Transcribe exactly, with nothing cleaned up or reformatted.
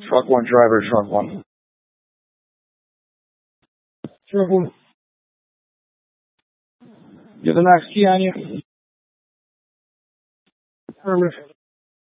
Truck one, driver, truck one. Truck one. Get the next key on you. Affirmative.